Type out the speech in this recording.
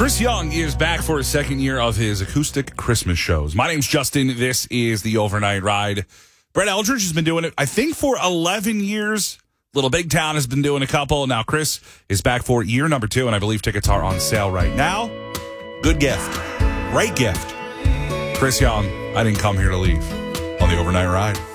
Chris Young is back for his second year of his acoustic Christmas shows. My name's Justin. This is the Overnight Ride. Brett Eldridge has been doing it, I think, for 11 years. Little Big Town has been doing a couple. Now Chris is back for year number 2, and I believe tickets are on sale right now. Good gift. Great gift. Chris Young, I didn't come here to leave on the Overnight Ride.